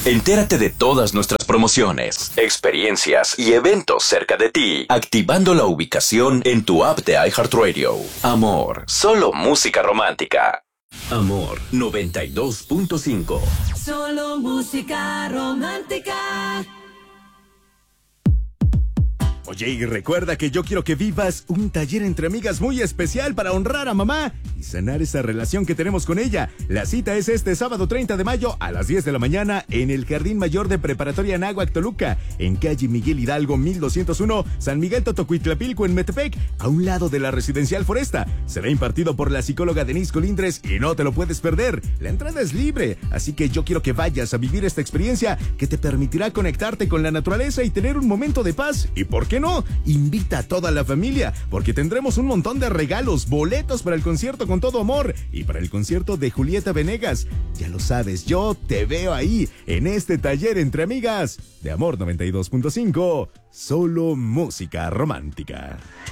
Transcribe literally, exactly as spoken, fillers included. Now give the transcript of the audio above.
Entérate de todas nuestras promociones, experiencias y eventos cerca de ti, activando la ubicación en tu app de iHeartRadio. Amor, solo música romántica. Amor noventa y dos punto cinco. Solo música romántica. Oye, y recuerda que yo quiero que vivas un taller entre amigas muy especial para honrar a mamá y sanar esa relación que tenemos con ella. La cita es este sábado treinta de mayo a las diez de la mañana en el Jardín Mayor de Preparatoria Anáhuac, Toluca, en calle Miguel Hidalgo mil doscientos uno, San Miguel Totocuitlapilco, en Metepec, a un lado de la Residencial Foresta. Será impartido por la psicóloga Denise Colindres y no te lo puedes perder. La entrada es libre, así que yo quiero que vayas a vivir esta experiencia que te permitirá conectarte con la naturaleza y tener un momento de paz. ¿Y por qué no? Invita a toda la familia, porque tendremos un montón de regalos, boletos para el concierto Con Todo Amor y para el concierto de Julieta Venegas. Ya lo sabes, yo te veo ahí, en este taller entre amigas de Amor noventa y dos punto cinco, solo música romántica.